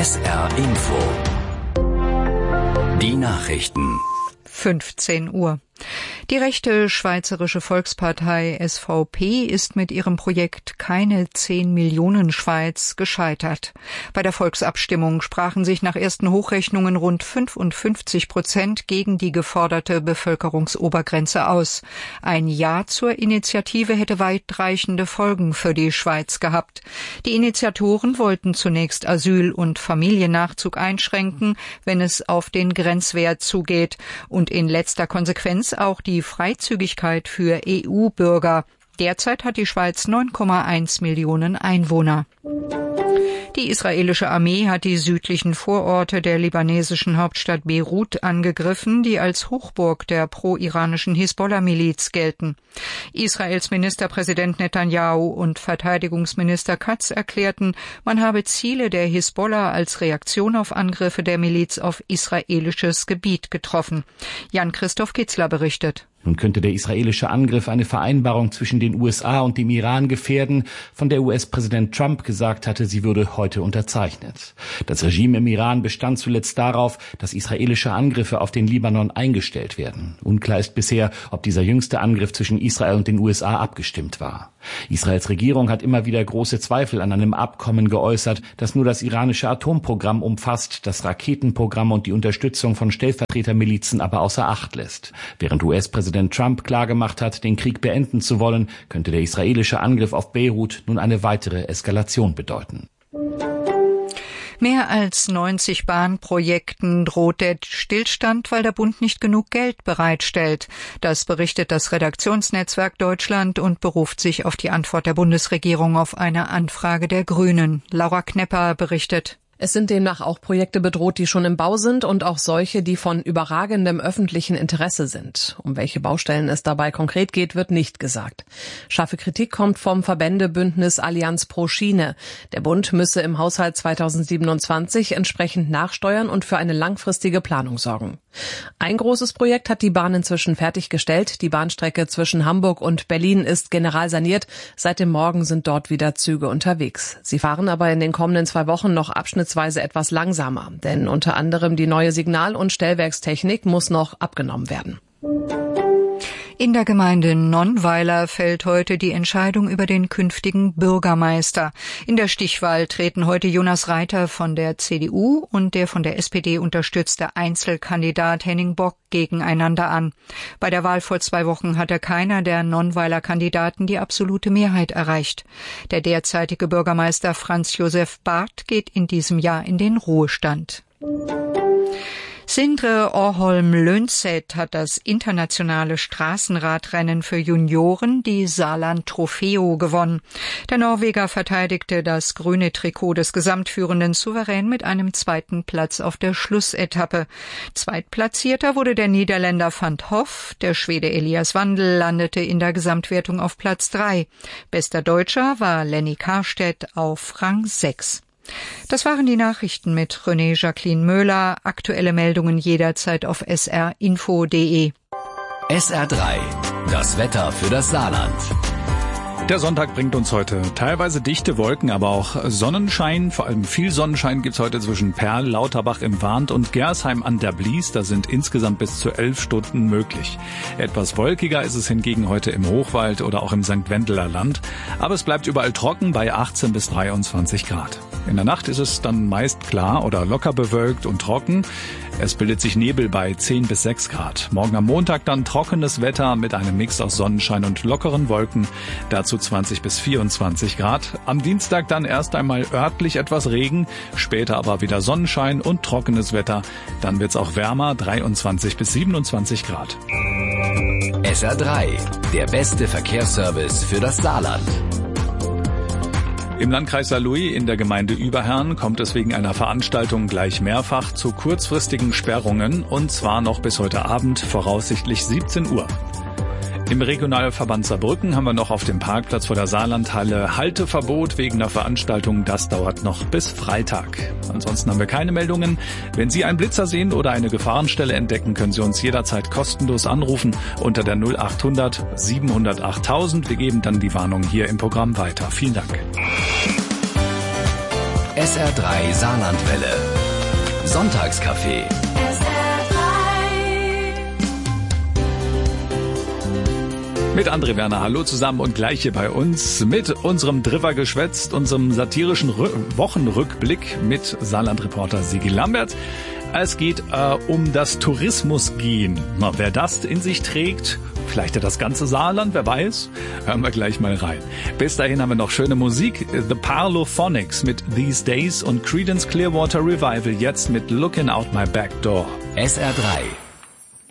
SR Info. Die Nachrichten. 15 Uhr. Die rechte Schweizerische Volkspartei SVP ist mit ihrem Projekt Keine 10 Millionen Schweiz gescheitert. Bei der Volksabstimmung sprachen sich nach ersten Hochrechnungen rund 55% gegen die geforderte Bevölkerungsobergrenze aus. Ein Ja zur Initiative hätte weitreichende Folgen für die Schweiz gehabt. Die Initiatoren wollten zunächst Asyl- und Familiennachzug einschränken, wenn es auf den Grenzwert zugeht, und in letzter Konsequenz auch die Freizügigkeit für EU-Bürger. Derzeit hat die Schweiz 9,1 Millionen Einwohner. Die israelische Armee hat die südlichen Vororte der libanesischen Hauptstadt Beirut angegriffen, die als Hochburg der pro-iranischen Hisbollah-Miliz gelten. Israels Ministerpräsident Netanyahu und Verteidigungsminister Katz erklärten, man habe Ziele der Hisbollah als Reaktion auf Angriffe der Miliz auf israelisches Gebiet getroffen. Jan-Christoph Kitzler berichtet. Nun könnte der israelische Angriff eine Vereinbarung zwischen den USA und dem Iran gefährden, von der US-Präsident Trump gesagt hatte, sie würde heute unterzeichnet. Das Regime im Iran bestand zuletzt darauf, dass israelische Angriffe auf den Libanon eingestellt werden. Unklar ist bisher, ob dieser jüngste Angriff zwischen Israel und den USA abgestimmt war. Israels Regierung hat immer wieder große Zweifel an einem Abkommen geäußert, das nur das iranische Atomprogramm umfasst, das Raketenprogramm und die Unterstützung von Stellvertretermilizen aber außer Acht lässt. Während US-Präsident Trump klargemacht hat, den Krieg beenden zu wollen, könnte der israelische Angriff auf Beirut nun eine weitere Eskalation bedeuten. Mehr als 90 Bahnprojekten droht der Stillstand, weil der Bund nicht genug Geld bereitstellt. Das berichtet das Redaktionsnetzwerk Deutschland und beruft sich auf die Antwort der Bundesregierung auf eine Anfrage der Grünen. Laura Knepper berichtet. Es sind demnach auch Projekte bedroht, die schon im Bau sind, und auch solche, die von überragendem öffentlichen Interesse sind. Um welche Baustellen es dabei konkret geht, wird nicht gesagt. Scharfe Kritik kommt vom Verbändebündnis Allianz pro Schiene. Der Bund müsse im Haushalt 2027 entsprechend nachsteuern und für eine langfristige Planung sorgen. Ein großes Projekt hat die Bahn inzwischen fertiggestellt. Die Bahnstrecke zwischen Hamburg und Berlin ist generalsaniert. Seit dem Morgen sind dort wieder Züge unterwegs. Sie fahren aber in den kommenden 2 Wochen noch abschnittsweise etwas langsamer, denn unter anderem die neue Signal- und Stellwerkstechnik muss noch abgenommen werden. In der Gemeinde Nonnweiler fällt heute die Entscheidung über den künftigen Bürgermeister. In der Stichwahl treten heute Jonas Reiter von der CDU und der von der SPD unterstützte Einzelkandidat Henning Bock gegeneinander an. Bei der Wahl vor 2 Wochen hatte keiner der Nonnweiler Kandidaten die absolute Mehrheit erreicht. Der derzeitige Bürgermeister Franz Josef Barth geht in diesem Jahr in den Ruhestand. Sindre Orholm-Lönseth hat das internationale Straßenradrennen für Junioren, die Saarland Trofeo, gewonnen. Der Norweger verteidigte das grüne Trikot des Gesamtführenden souverän mit einem 2. Platz auf der Schlussetappe. Zweitplatzierter wurde der Niederländer Van 't Hoff, der Schwede Elias Wandel landete in der Gesamtwertung auf Platz 3. Bester Deutscher war Lenny Karstedt auf Rang 6. Das waren die Nachrichten mit René Jacqueline Möhler. Aktuelle Meldungen jederzeit auf srinfo.de. SR3, das Wetter für das Saarland. Der Sonntag bringt uns heute teilweise dichte Wolken, aber auch Sonnenschein. Vor allem viel Sonnenschein gibt's heute zwischen Perl, Lauterbach im Warnt und Gersheim an der Blies. Da sind insgesamt bis zu 11 Stunden möglich. Etwas wolkiger ist es hingegen heute im Hochwald oder auch im St. Wendeler Land. Aber es bleibt überall trocken bei 18 bis 23 Grad. In der Nacht ist es dann meist klar oder locker bewölkt und trocken. Es bildet sich Nebel bei 10 bis 6 Grad. Morgen am Montag dann trockenes Wetter mit einem Mix aus Sonnenschein und lockeren Wolken. Dazu 20 bis 24 Grad. Am Dienstag dann erst einmal örtlich etwas Regen, später aber wieder Sonnenschein und trockenes Wetter. Dann wird's auch wärmer, 23 bis 27 Grad. SR3, der beste Verkehrsservice für das Saarland. Im Landkreis Saarlouis in der Gemeinde Überherrn kommt es wegen einer Veranstaltung gleich mehrfach zu kurzfristigen Sperrungen, und zwar noch bis heute Abend, voraussichtlich 17 Uhr. Im Regionalverband Saarbrücken haben wir noch auf dem Parkplatz vor der Saarlandhalle Halteverbot wegen der Veranstaltung. Das dauert noch bis Freitag. Ansonsten haben wir keine Meldungen. Wenn Sie einen Blitzer sehen oder eine Gefahrenstelle entdecken, können Sie uns jederzeit kostenlos anrufen unter der 0800 700 8000. Wir geben dann die Warnung hier im Programm weiter. Vielen Dank. SR3 Saarlandwelle. Sonntagskaffee. Mit André Werner, hallo zusammen und gleich hier bei uns mit unserem Driffer geschwätzt, unserem satirischen Wochenrückblick mit Saarland-Reporter Sigi Lambert. Es geht um das Tourismusgehen. Na, wer das in sich trägt, vielleicht ja das ganze Saarland, wer weiß, hören wir gleich mal rein. Bis dahin haben wir noch schöne Musik, The Parlophonics mit These Days und Creedence Clearwater Revival jetzt mit Looking Out My Back Door. SR3